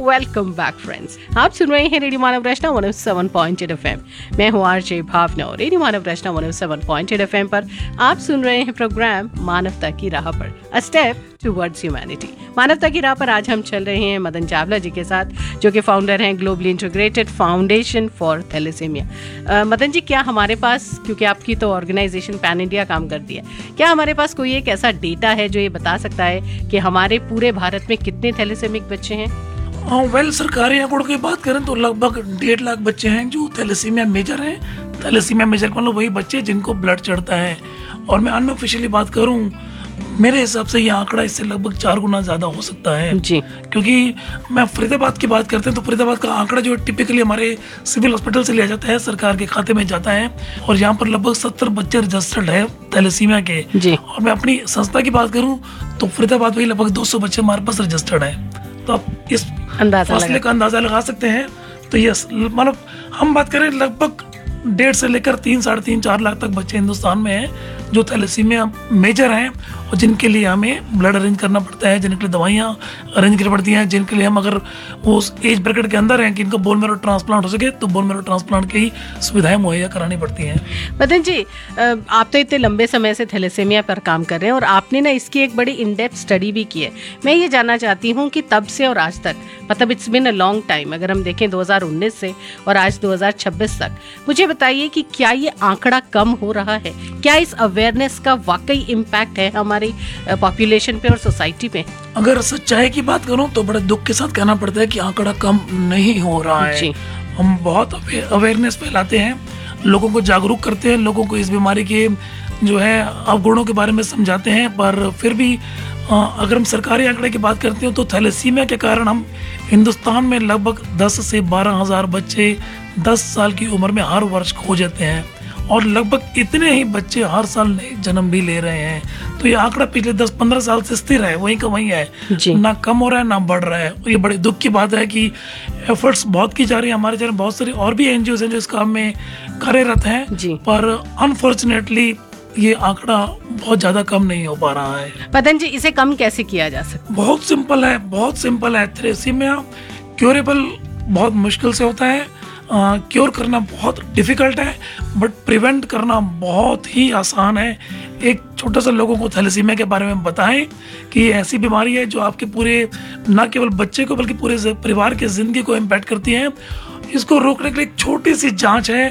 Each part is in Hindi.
Welcome back friends. आप सुन रहे हैं रेडियो मानव रचना 107.8 FM। मैं हूँ आरजे भावना और रेडियो मानव रचना 107.8 FM पर आप सुन रहे हैं प्रोग्राम मानवता की राह पर, अ स्टेप टुवर्ड्स ह्यूमैनिटी। मानवता की राह पर आज हम चल रहे हैं मदन चावला जी के साथ, जो कि फाउंडर हैं globally integrated foundation for thalassaemia. Madan ji, क्या हमारे पास, क्योंकि आपकी तो ऑर्गेनाइजेशन पैन इंडिया काम करती है, क्या हमारे पास कोई एक ऐसा डेटा है जो ये बता सकता है कि हमारे पूरे भारत में कितने थैलेसेमिक बच्चे हैं? सरकारी आंकड़ों की बात करें तो लगभग 1.5 लाख बच्चे हैं जो थैलेसीमिया मेजर हैं। थैलेसीमिया मेजर मतलब वही बच्चे जिनको ब्लड चढ़ता है। और मैं अनऑफिशियली बात करूं, मेरे हिसाब से ये आंकड़ा इससे लगभग 4 गुना ज़्यादा हो सकता है जी। क्योंकि मैं फरीदाबाद की बात करते हैं तो फरीदाबाद का आंकड़ा जो टिपिकली हमारे सिविल हॉस्पिटल से लिया जाता है, सरकार के खाते में जाता है, और यहाँ पर लगभग 70 बच्चे रजिस्टर्ड है थैलेसीमिया के जी। और मैं अपनी संस्था की बात करूँ तो फरीदाबाद में लगभग 200 बच्चे हमारे पास रजिस्टर्ड है। तो आप इस फासले का अंदाजा लगा सकते हैं। तो ये मतलब हम बात करें लगभग 1.5 से लेकर 3, 3.5, 4 लाख तक बच्चे हिंदुस्तान में हैं जो थैलेसीमिया मेजर हैं और जिनके लिए हमें ब्लड अरेंज करना पड़ता है, जिनके लिए दवाइयाँ अरेंज करनी पड़ती हैं, जिनके लिए हम अगर वो उस एज ब्रैकेट के अंदर हैं कि इनका बोन मैरो ट्रांसप्लांट हो सके तो बोन मैरो ट्रांसप्लांट की सुविधाएं मुहैया करानी पड़ती हैं। मदन जी, आप तो इतने लंबे समय से थैलेसीमिया पर काम कर रहे हैं और आपने ना इसकी एक बड़ी इन डेप्थ स्टडी भी की है। मैं ये जानना चाहती हूँ कि तब से और आज तक, मतलब it's been a long time, अगर हम देखें 2019 से और आज 2026 तक, मुझे बताइए कि क्या ये आंकड़ा कम हो रहा है? क्या इस अवेयरनेस का वाकई इम्पैक्ट है हमारी पॉपुलेशन पे और सोसाइटी पे? अगर सच्चाई की बात करूं तो बड़े दुख के साथ कहना पड़ता है कि आंकड़ा कम नहीं हो रहा है जी। हम बहुत अवेयरनेस फैलाते हैं, लोगों को जागरूक करते हैं, लोगों को इस बीमारी के जो है अवगुणों के बारे में समझाते हैं, पर फिर भी अगर हम सरकारी आंकड़े की बात करते हैं तो थैलेसीमिया के कारण हम हिंदुस्तान में लगभग 10 से 12 हज़ार बच्चे 10 साल की उम्र में हर वर्ष खो जाते हैं और लगभग इतने ही बच्चे हर साल नए जन्म भी ले रहे हैं। तो ये आंकड़ा पिछले 10-15 साल से स्थिर है, वहीं का वहीं है, ना कम हो रहा है ना बढ़ रहा है। और ये बड़े दुख की बात है कि एफर्ट्स बहुत की जा रही है, हमारे जगह बहुत सारी और भी एनजीओ हैं जो इस काम में कार्यरत हैं, पर अनफॉर्चुनेटली ये आंकड़ा बहुत ज्यादा कम नहीं हो पा रहा है। मदन जी, इसे कम कैसे किया जा सकता है? बहुत सिंपल है। थैलेसीमिया क्योरेबल बहुत मुश्किल से होता है, क्योर करना बहुत डिफिकल्ट है, बट प्रिवेंट करना बहुत ही आसान है। एक छोटा सा लोगों को थैलेसीमिया के बारे में बताएं कि ये ऐसी बीमारी है जो आपके पूरे, ना केवल बच्चे को बल्कि पूरे परिवार की जिंदगी को इम्पैक्ट करती है। इसको रोकने के लिए एक छोटी सी जांच है,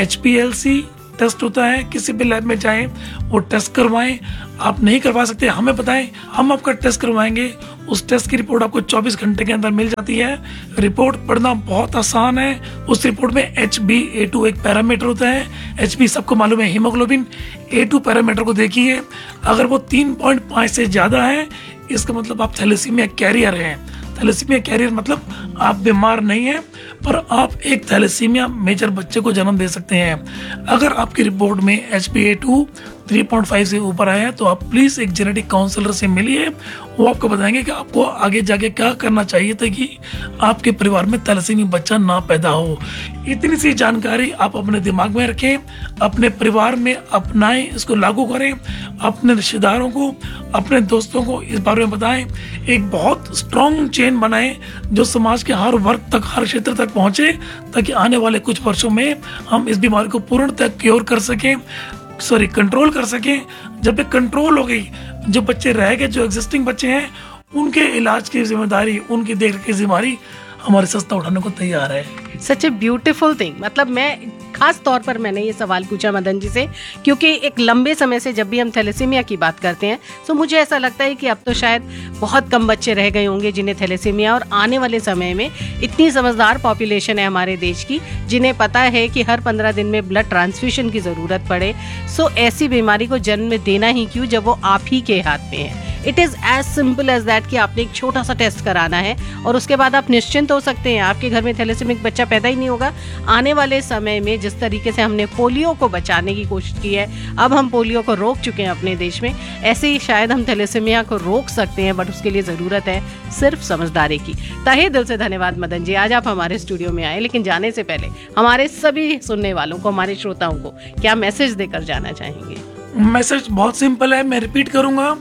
HPLC टेस्ट होता है, किसी भी लैब में जाएं, वो टेस्ट करवाएं। आप नहीं करवा सकते, हमें बताएं, हम आपका टेस्ट करवाएंगे। उस टेस्ट की रिपोर्ट आपको 24 घंटे के अंदर मिल जाती है। रिपोर्ट पढ़ना बहुत आसान है। उस रिपोर्ट में HbA2 एक पैरामीटर होता है। HB सबको मालूम है, हीमोग्लोबिन। A2 पैरामीटर को देखिए, अगर वो 3.5 से ज्यादा है इसका मतलब आप थैलेसीमिया कैरियर हैं। थैलेसीमिया कैरियर मतलब आप बीमार नहीं हैं, पर आप एक थैलेसीमिया मेजर बच्चे को जन्म दे सकते हैं। अगर आपकी रिपोर्ट में HbA2 3.5 से ऊपर आया है तो आप प्लीज़ एक जेनेटिक काउंसलर से मिलिए, वो आपको बताएंगे कि आपको आगे जाके क्या करना चाहिए ताकि आपके परिवार में थैलेसीमिया बच्चा ना पैदा हो। इतनी सी जानकारी आप अपने दिमाग में रखें, अपने परिवार में अपनाएं, इसको लागू करें, अपने रिश्तेदारों को, अपने दोस्तों को इस बारे में बताएं। एक बहुत स्ट्रॉन्ग चेन बनाएं जो समाज के हर वर्ग तक, हर क्षेत्र तक पहुंचे, ताकि आने वाले कुछ वर्षों में हम इस बीमारी को पूर्णतः क्योर कर सकें, कंट्रोल कर सकें। जब ये कंट्रोल हो गई, जो बच्चे रह गए, जो एग्जिस्टिंग बच्चे हैं, उनके इलाज की जिम्मेदारी, उनकी देखरेख की जिम्मेदारी हमारी संस्था उठाने को तैयार है। सच ए ब्यूटीफुल थिंग। मतलब मैं खास तौर पर मैंने ये सवाल पूछा मदन जी से क्योंकि एक लंबे समय से जब भी हम थैलेसीमिया की बात करते हैं तो मुझे ऐसा लगता है कि अब तो शायद बहुत कम बच्चे रह गए होंगे जिन्हें थैलेसीमिया, और आने वाले समय में इतनी समझदार पॉपुलेशन है हमारे देश की जिन्हें पता है कि हर 15 दिन में ब्लड ट्रांसफ्यूजन की ज़रूरत पड़े। सो ऐसी बीमारी को जन्म देना ही क्यों जब वो आप ही के हाथ में है। It is as simple as that कि आपने एक छोटा सा टेस्ट कराना है और उसके बाद आप निश्चिंत हो सकते हैं, आपके घर में थैलेसीमिक बच्चा पैदा ही नहीं होगा। आने वाले समय में जिस तरीके से हमने पोलियो को बचाने की कोशिश की है, अब हम पोलियो को रोक चुके हैं अपने देश में, ऐसे ही शायद हम थैलेसीमिया को रोक सकते हैं, बट उसके लिए ज़रूरत है सिर्फ समझदारी की। तहे दिल से धन्यवाद मदन जी, आज आप हमारे स्टूडियो में आए। लेकिन जाने से पहले हमारे सभी सुनने वालों को, हमारे श्रोताओं को क्या मैसेज देकर जाना चाहेंगे? मैसेज बहुत सिंपल है, मैं रिपीट करूंगा।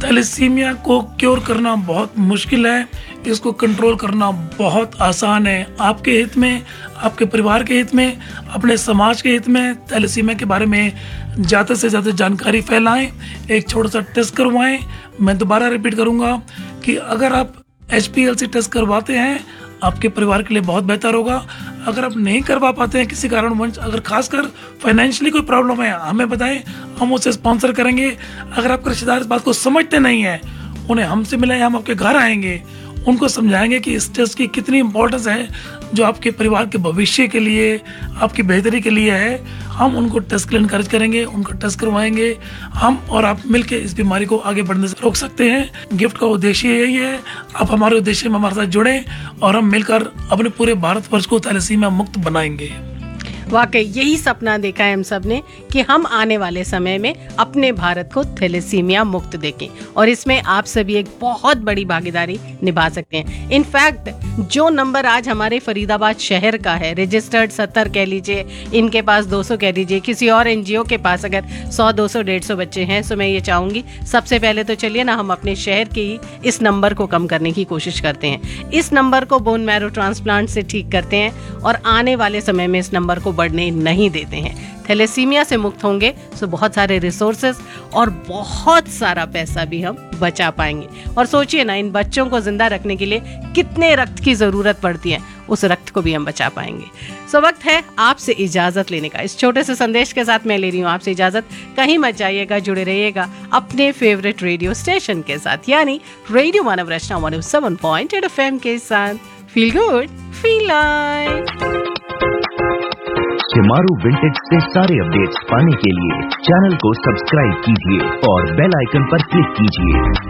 थैलेसीमिया को क्योर करना बहुत मुश्किल है, इसको कंट्रोल करना बहुत आसान है। आपके हित में, आपके परिवार के हित में, अपने समाज के हित में थैलेसीमिया के बारे में ज़्यादा से ज़्यादा जानकारी फैलाएं, एक छोटा सा टेस्ट करवाएं। मैं दोबारा रिपीट करूंगा कि अगर आप HPLC टेस्ट करवाते हैं, आपके परिवार के लिए बहुत बेहतर होगा। अगर आप नहीं करवा पाते हैं किसी कारणवश, अगर खासकर फाइनेंशियली कोई प्रॉब्लम है, हमें बताएं, हम उसे स्पॉन्सर करेंगे। अगर आपके रिश्तेदार इस बात को समझते नहीं है, उन्हें हमसे मिलाएं, हम आपके घर आएंगे, उनको समझाएंगे कि इस टेस्ट की कितनी इंपॉर्टेंस है, जो आपके परिवार के भविष्य के लिए, आपकी बेहतरी के लिए है। हम उनको टेस्ट के लिए इनकरेज करेंगे, उनको टेस्ट करवाएंगे। हम और आप मिलकर इस बीमारी को आगे बढ़ने से रोक सकते हैं। गिफ्ट का उद्देश्य यही है, आप हमारे उद्देश्य में हमारे साथ जुड़ें और हम मिलकर अपने पूरे भारतवर्ष को थैलेसीमिया मुक्त बनाएंगे। वाकई यही सपना देखा है हम सब ने कि हम आने वाले समय में अपने भारत को थैलेसीमिया मुक्त देखें, और इसमें आप सभी एक बहुत बड़ी भागीदारी निभा सकते हैं। इनफैक्ट जो नंबर आज हमारे फरीदाबाद शहर का है, रजिस्टर्ड 70 कह लीजिए, इनके पास 200 कह लीजिए, किसी और NGO के पास अगर 100, 200, 150 बच्चे हैं, तो मैं ये चाहूँगी सबसे पहले तो चलिए ना हम अपने शहर के ही इस नंबर को कम करने की कोशिश करते हैं। इस नंबर को बोन मैरो ट्रांसप्लांट से ठीक करते हैं और आने वाले समय में इस नंबर को बढ़ने नहीं देते हैं। थैलेसीमिया से मुक्त होंगे तो बहुत सारे रिसोर्सेज और बहुत सारा पैसा भी हम बचा पाएंगे। और सोचिए ना, इन बच्चों को जिंदा रखने के लिए कितने रक्त की जरूरत पड़ती है, उस रक्त को भी हम बचा पाएंगे। सो वक्त है आपसे इजाजत लेने का। इस छोटे से संदेश के साथ मैं ले रही हूँ आपसे इजाजत। कहीं मत जाइएगा, जुड़े रहिएगा अपने फेवरेट रेडियो स्टेशन के साथ, यानी रेडियो मानव रचना 107.8 FM के साथ। Feel good, feel live. Shemaroo vintage से सारे अपडेट्स पाने के लिए चैनल को सब्सक्राइब कीजिए और बेल आइकन पर क्लिक कीजिए।